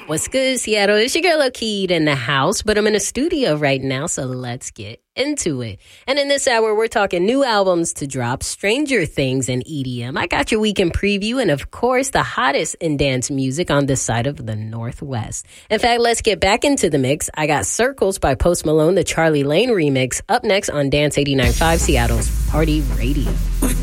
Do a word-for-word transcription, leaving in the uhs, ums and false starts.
What's good, Seattle? It's your girl, Akeed, in the house, but I'm in the studio right now, so let's get into it. And in this hour, we're talking new albums to drop, Stranger Things, and E D M. I got your weekend preview, and of course, the hottest in dance music on this side of the Northwest. In fact, let's get back into the mix. I got Circles by Post Malone, the Charlie Lane remix, up next on Dance eighty-nine point five, Seattle's Party Radio.